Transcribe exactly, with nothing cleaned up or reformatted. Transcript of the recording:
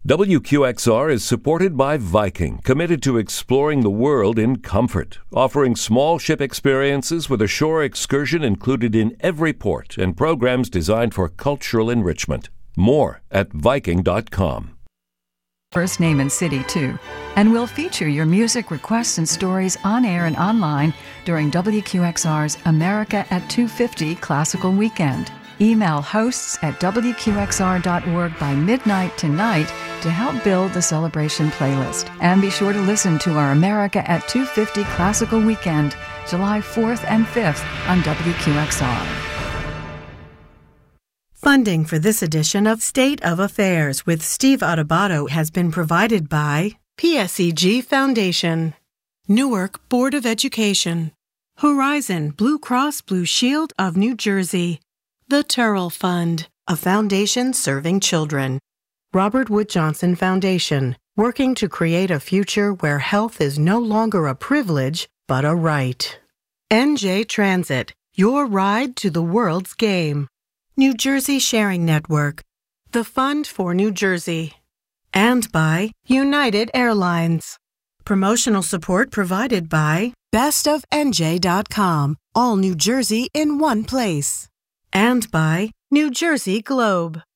W Q X R is supported by Viking, committed to exploring the world in comfort, offering small ship experiences with a shore excursion included in every port and programs designed for cultural enrichment. More at Viking dot com. First name and city, too. And we'll feature your music requests and stories on air and online during W Q X R's America at two fifty Classical Weekend. Email hosts at W Q X R dot org by midnight tonight to help build the celebration playlist. And be sure to listen to our America at two fifty Classical Weekend, July fourth and fifth on W Q X R. Funding for this edition of State of Affairs with Steve Adubato has been provided by P S E G Foundation, Newark Board of Education, Horizon Blue Cross Blue Shield of New Jersey, the Turrell Fund, a foundation serving children, Robert Wood Johnson Foundation, working to create a future where health is no longer a privilege, but a right. N J Transit, your ride to the world's game. New Jersey Sharing Network, the Fund for New Jersey. And by United Airlines. Promotional support provided by best of N J dot com, all New Jersey in one place. And by New Jersey Globe.